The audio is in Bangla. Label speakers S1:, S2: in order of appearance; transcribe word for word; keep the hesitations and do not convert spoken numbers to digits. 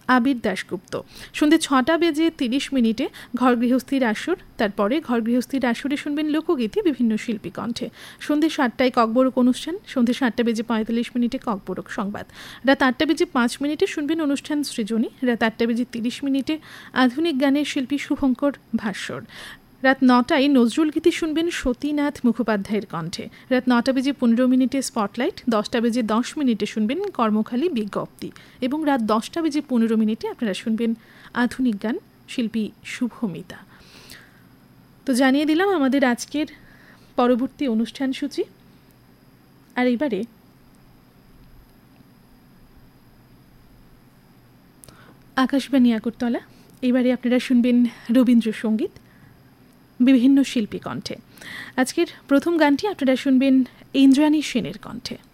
S1: আবির দাশগুপ্ত। সন্ধ্যে ছটা বেজে তিরিশ মিনিটে ঘর গৃহস্থীর আসর, তারপরে ঘর গৃহস্থীর আসরে শুনবেন লোকগীতি বিভিন্ন শিল্পী কণ্ঠে। সন্ধ্যে সাতটায় ককবরক অনুষ্ঠান, সন্ধ্যে সাতটা বেজে পঁয়তাল্লিশ মিনিটে ককবরক সংবাদ। রাত আটটা বেজে পাঁচ মিনিটে শুনবেন অনুষ্ঠান সৃজনী। রাত আটটা বেজে তিরিশ মিনিটে আধুনিক গানের শিল্পী শুভঙ্কর ভাস্বর। রাত নটায় নজরুল গীতি শুনবেন সতীনাথ মুখোপাধ্যায়ের কণ্ঠে। রাত নটা বেজে পনেরো মিনিটে স্পটলাইট, দশটা বেজে দশ মিনিটে শুনবেন কর্মখালী বিজ্ঞপ্তি এবং রাত দশটা বেজে পনেরো মিনিটে আপনারা শুনবেন আধুনিক গান শিল্পী শুভমিতা। তো জানিয়ে দিলাম আমাদের আজকের পরবর্তী অনুষ্ঠান সূচি। আর এবারে আকাশবাণী আগরতলা, এবারে আপনারা শুনবেন রবীন্দ্রসঙ্গীত বিভিন্ন শিল্পী কণ্ঠে। আজকের প্রথম গানটি আপনারা শুনবেন ইন্দ্রাণী সেনের কণ্ঠে।